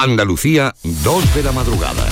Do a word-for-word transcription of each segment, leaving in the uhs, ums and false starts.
Andalucía, dos de la madrugada.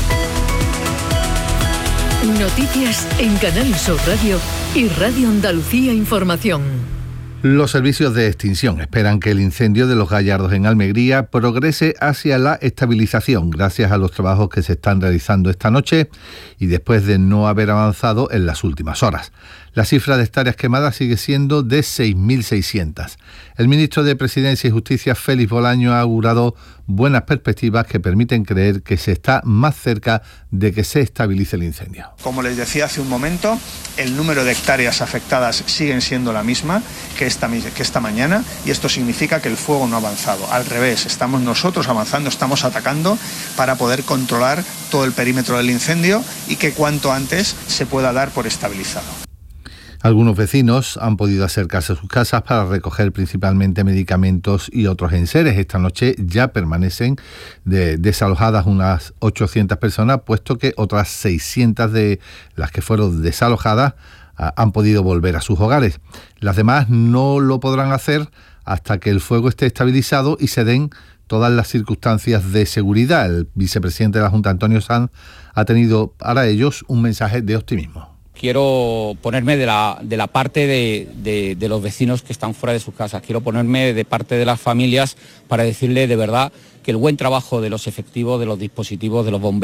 Noticias en Canal Sur Radio y Radio Andalucía Información. Los servicios de extinción esperan que el incendio de Los Gallardos en Almería progrese hacia la estabilización gracias a los trabajos que se están realizando esta noche y después de no haber avanzado en las últimas horas. La cifra de hectáreas quemadas sigue siendo de seis mil seiscientas. El ministro de Presidencia y Justicia, Félix Bolaño, ha augurado buenas perspectivas que permiten creer que se está más cerca de que se estabilice el incendio. Como les decía hace un momento, el número de hectáreas afectadas siguen siendo la misma que esta, que esta mañana, y esto significa que el fuego no ha avanzado. Al revés, estamos nosotros avanzando, estamos atacando para poder controlar todo el perímetro del incendio y que cuanto antes se pueda dar por estabilizado. Algunos vecinos han podido acercarse a sus casas para recoger principalmente medicamentos y otros enseres. Esta noche ya permanecen de, desalojadas unas ochocientas personas, puesto que otras seiscientas de las que fueron desalojadas ah, han podido volver a sus hogares. Las demás no lo podrán hacer hasta que el fuego esté estabilizado y se den todas las circunstancias de seguridad. El vicepresidente de la Junta, Antonio Sanz, ha tenido para ellos un mensaje de optimismo. Quiero ponerme de la, de la parte de, de, de los vecinos que están fuera de sus casas. Quiero ponerme de parte de las familias para decirle de verdad que el buen trabajo de los efectivos, de los dispositivos, de los bomberos,